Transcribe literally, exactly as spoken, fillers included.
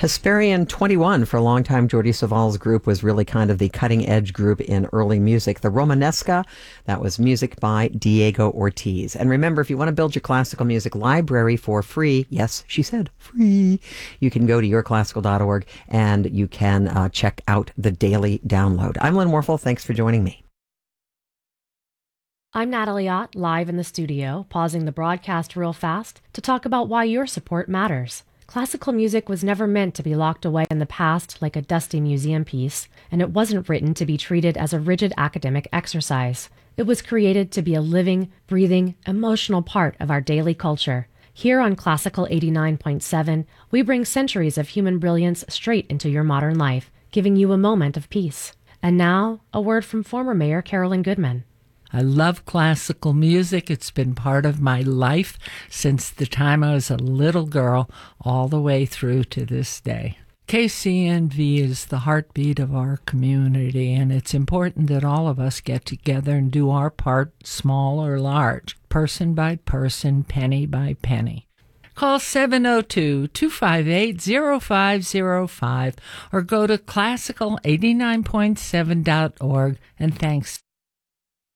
Hesperian twenty-one, for a long time, Jordi Saval's group was really kind of the cutting-edge group in early music. The Romanesca, that was music by Diego Ortiz. And remember, if you want to build your classical music library for free, yes, she said free, you can go to your classical dot org and you can uh, check out the daily download. I'm Lynn Warfel. Thanks for joining me. I'm Natalie Ott, live in the studio, pausing the broadcast real fast to talk about why your support matters. Classical music was never meant to be locked away in the past like a dusty museum piece, and it wasn't written to be treated as a rigid academic exercise. It was created to be a living, breathing, emotional part of our daily culture. Here on Classical eighty-nine point seven, we bring centuries of human brilliance straight into your modern life, giving you a moment of peace. And now, a word from former Mayor Carolyn Goodman. I love classical music. It's been part of my life since the time I was a little girl all the way through to this day. K C N V is the heartbeat of our community, and it's important that all of us get together and do our part, small or large, person by person, penny by penny. Call seven oh two, two five eight, oh five oh five or go to classical eighty-nine point seven dot org, and thanks